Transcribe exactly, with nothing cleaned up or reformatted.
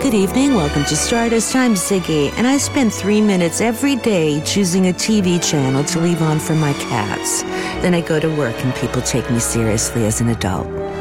Good evening, welcome to Stardust. I'm Ziggy, and I spend three minutes every day choosing a T V channel to leave on for my cats. Then I go to work and people take me seriously as an adult.